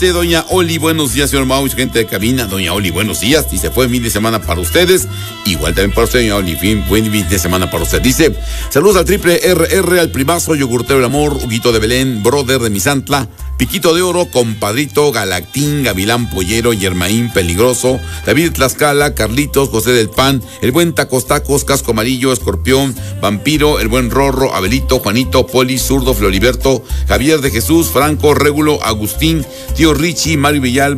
Doña Oli, buenos días, señor Mau y su gente de cabina. Doña Oli, buenos días. Y se fue fin de semana para ustedes. Igual también para usted, doña Oli. Buen fin de semana para usted. Dice, saludos al triple RR, al primazo, yogurtero del amor, Huguito de Belén, brother de Misantla, Piquito de Oro, compadrito, Galactín, Gavilán Pollero, Yermaín Peligroso, David Tlaxcala, Carlitos, José del Pan, el buen Tacos Tacos, Casco Amarillo, Escorpión, Vampiro, el buen Rorro, Abelito, Juanito, Poli, Zurdo, Floriberto, Javier de Jesús, Franco, Régulo, Agustín, Tío Richie, Mario Villalba,